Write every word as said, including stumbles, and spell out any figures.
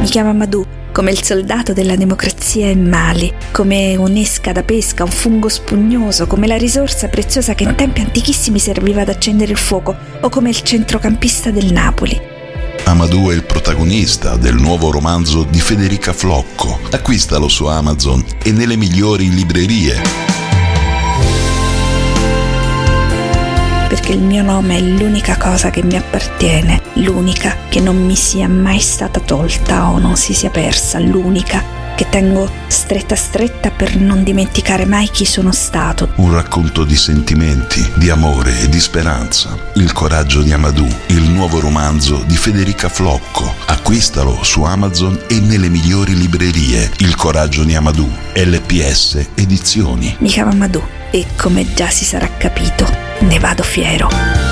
Mi chiama Madù, come il soldato della democrazia in Mali, come un'esca da pesca, un fungo spugnoso, come la risorsa preziosa che in tempi antichissimi serviva ad accendere il fuoco, o come il centrocampista del Napoli. Amadou è il protagonista del nuovo romanzo di Federica Flocco. Acquistalo su Amazon e nelle migliori librerie. Perché il mio nome è l'unica cosa che mi appartiene, l'unica che non mi sia mai stata tolta o non si sia persa, l'unica che tengo stretta stretta per non dimenticare mai chi sono stato. Un racconto di sentimenti, di amore e di speranza. Il coraggio di Amadou, il nuovo romanzo di Federica Flocco. Acquistalo su Amazon e nelle migliori librerie. Il coraggio di Amadou, L P S Edizioni. Mi chiamo Madù e, come già si sarà capito, ne vado fiero.